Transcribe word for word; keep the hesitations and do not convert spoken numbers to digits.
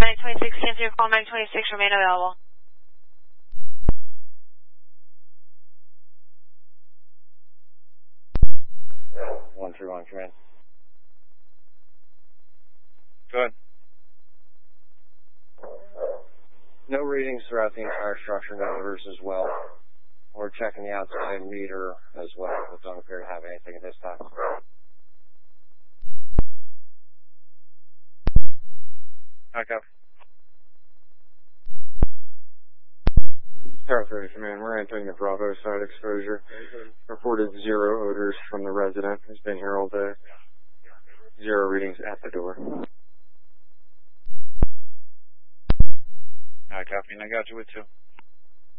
nine twenty-six, cancel your call, nine twenty-six, remain available. one three one, command. Go ahead. No readings throughout the entire structure, no odors as well. We're checking the outside meter as well, but don't appear to have anything at this time. Back up. Tower thirty, command. We're entering the Bravo side exposure. Reported zero odors from the resident who's been here all day. Zero readings at the door. I copy, and I got you with two.